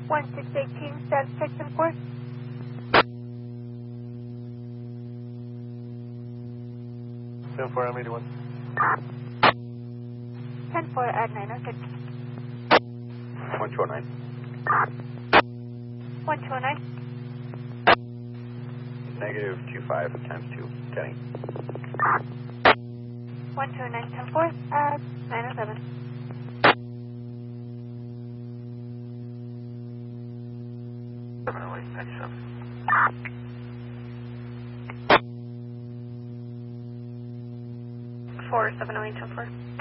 1618, status check 10-4. 10-4, I'm 81. 10-4 at 906. 1209. 1209. Negative 25 times 2, Kenny. 129, 10-4 at 907. Four 708 10-4.